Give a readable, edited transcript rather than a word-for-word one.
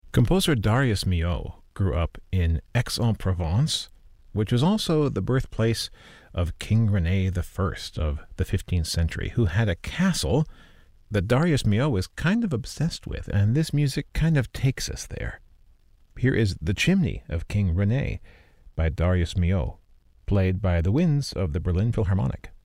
Composer Darius Milhaud grew up in Aix-en-Provence, which was also the birthplace of King René I of the 15th century, who had a castle that Darius Milhaud was kind of obsessed with, and this music kind of takes us there. Here is The Chimney of King René by Darius Milhaud, played by the winds of the Berlin Philharmonic.